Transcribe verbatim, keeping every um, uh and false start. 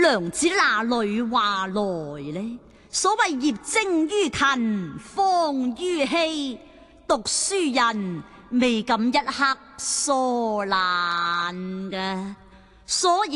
娘子哪裏話來呢？所謂業精於勤，荒於嬉，讀書人未敢一刻疏懶嘅，所以